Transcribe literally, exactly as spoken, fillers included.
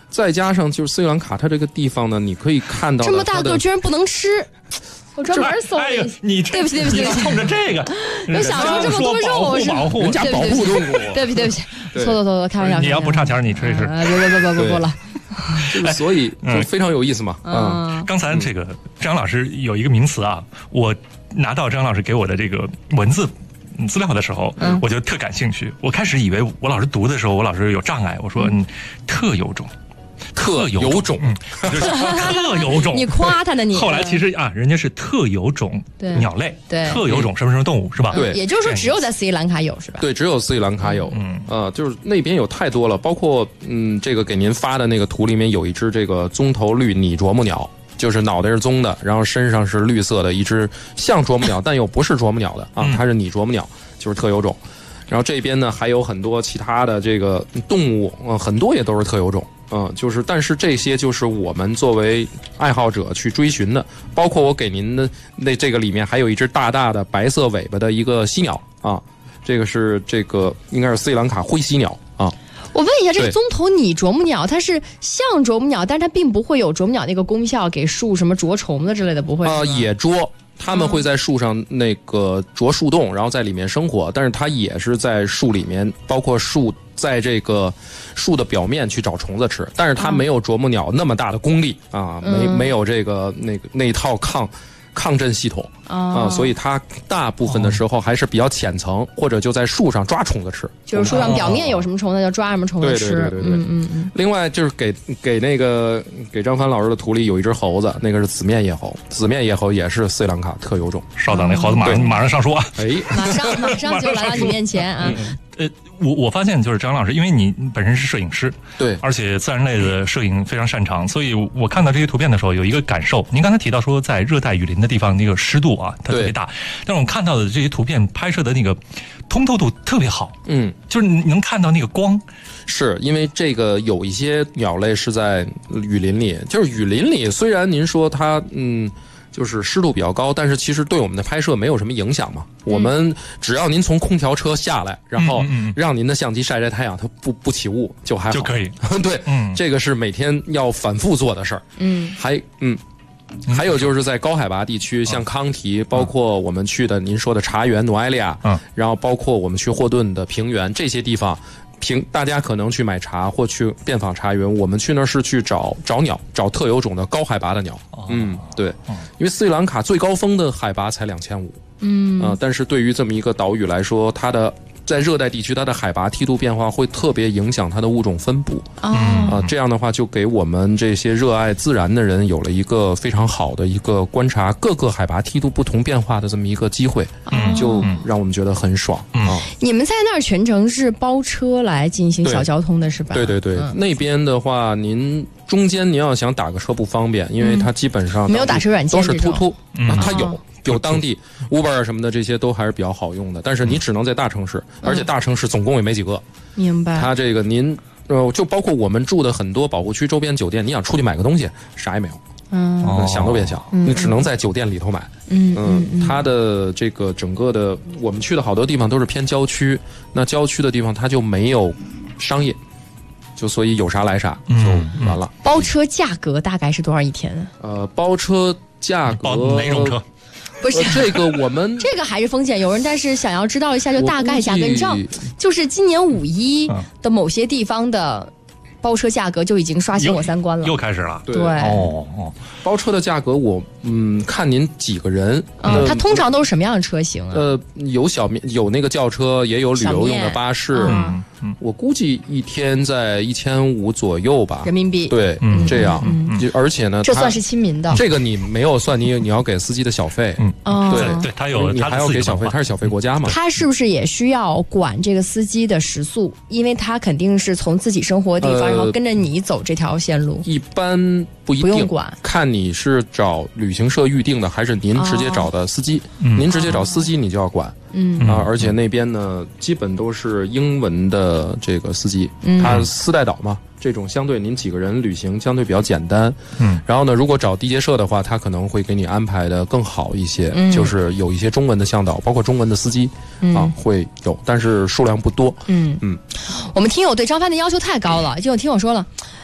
再加上就是斯里兰卡它这个地方呢，你可以看到这么大个居然不能吃。我专门搜了一下， 你对不起对不起， 你冲着这个， 我想说这么多肉，我是保护人家保护动物， 对不起对不起，错错错错，开玩笑。 你要不差钱，你吃一吃。 别别别别别过了。 所以就非常有意思嘛。 嗯， 刚才这个张老师有一个名词啊，我拿到张老师给我的这个文字资料的时候，我就特感兴趣。我开始以为我老师读的时候，我老师有障碍，我说嗯，特有种。特有种，嗯，就是特有种。 你夸他的你。 后来其实啊，人家是特有种鸟类， 对， 特有种什么什么动物是吧？ 对， 也就是说只有在斯里兰卡有是吧？ 对，只有斯里兰卡有，嗯，呃，就是那边有太多了，包括嗯，这个给您发的那个图里面有一只这个棕头绿拟啄木鸟，就是脑袋是棕的，然后身上是绿色的一只像啄木鸟，但又不是啄木鸟的啊，它是拟啄木鸟，就是特有种。然后这边呢还有很多其他的这个动物，嗯、呃，很多也都是特有种。嗯，就是，但是这些就是我们作为爱好者去追寻的，包括我给您的那这个里面还有一只大大的白色尾巴的一个犀鸟啊，这个是这个应该是斯里兰卡灰犀鸟啊。 我问一下，这个棕头拟啄木鸟，它是像啄木鸟，但是它并不会有啄木鸟那个功效，给树什么啄虫子之类的，不会啊、 呃，也啄。他们会在树上那个啄树洞，然后在里面生活，但是它也是在树里面，包括树在这个树的表面去找虫子吃，但是它没有啄木鸟那么大的功力啊，没没有这个那个那一套抗抗震系统啊、呃，所以它大部分的时候还是比较浅层，或者就在树上抓虫子吃， 就是树上表面有什么虫子就抓什么虫子吃。 对对对对对。 嗯嗯嗯。 另外就是给给那个给张帆老师的图里有一只猴子，那个是紫面野猴，紫面野猴也是斯里兰卡特有种。 稍等，那猴子马上马上上书啊！ 哎， 马上马上就来到你面前啊！ 呃，我我发现就是张老师，因为你本身是摄影师， 对， 而且自然类的摄影非常擅长，所以我看到这些图片的时候有一个感受。您刚才提到说，在热带雨林的地方，那个湿度啊，它特别大，但是我看到的这些图片拍摄的那个通透度特别好，嗯，就是你能看到那个光。 是因为这个有一些鸟类是在雨林里，就是雨林里，虽然您说它嗯。就是湿度比较高，但是其实对我们的拍摄没有什么影响嘛。嗯、我们只要您从空调车下来，然后让您的相机晒晒太阳，它不不起雾就还好就可以。 对，嗯，这个是每天要反复做的事儿。嗯，还嗯。还有就是在高海拔地区，像康提，包括我们去的您说的茶园、努埃利亚，嗯，然后包括我们去霍顿的平原这些地方。平大家可能去买茶或去遍访茶园，我们去那儿是去找找鸟，找特有种的高海拔的鸟。哦、嗯，对，因为斯里兰卡最高峰的海拔才两千五，嗯，呃，但是对于这么一个岛屿来说，它的在热带地区，它的海拔梯度变化会特别影响它的物种分布。啊、哦呃，这样的话就给我们这些热爱自然的人有了一个非常好的一个观察各个海拔梯度不同变化的这么一个机会，嗯，就让我们觉得很爽。嗯，啊、 你们在那儿全程是包车来进行小交通的是吧？ 对对对，嗯、那边的话，您中间您要想打个车不方便，因为它基本上、 嗯、没有打车软件， 都是突突， 嗯、 它有。哦有当地 Uber 什么的，这些都还是比较好用的，但是你只能在大城市，而且大城市总共也没几个。 明白。 它这个您呃，就包括我们住的很多保护区周边酒店，你想出去买个东西，啥也没有，嗯，想都别想，你只能在酒店里头买。嗯嗯，它的这个整个的，我们去的好多地方都是偏郊区，那郊区的地方它就没有商业。就所以有啥来啥就完了。 包车价格大概是多少一天？ 呃，包车价格包哪种车？ 不是、 呃、这个我们这个还是风险有人，但是想要知道一下就大概价格。你知道，就是今年五一的某些地方的包车价格就已经刷新我三观了， 又开始了。 对， 对哦哦， 包车的价格我嗯看您几个人， 嗯，它通常都是什么样的车型啊？呃， 有小面，有那个轿车，也有旅游用的巴士。嗯嗯，我估计一天在一千五左右吧， 人民币。 对，嗯、这样，嗯、而且呢， 这算是亲民的。 这个你没有算你你要给司机的小费，嗯， 哦、 对对，他有， 你还要给小费，他是小费国家嘛。 他是不是也需要管这个司机的时速？因为他肯定是从自己生活的地方，呃、然后跟着你走这条线路。 一般不一定， 不用管， 看你是找旅行社预定的，还是您直接找的司机。哦、您直接找司机，你就要管。嗯啊，而且那边呢，基本都是英文的这个司机，嗯、他私带导嘛，这种相对您几个人旅行相对比较简单。嗯，然后呢，如果找地接社的话，他可能会给你安排的更好一些，嗯、就是有一些中文的向导，包括中文的司机、嗯、啊会有，但是数量不多。嗯嗯， 我们听友对张帆的要求太高了，就有听友说了。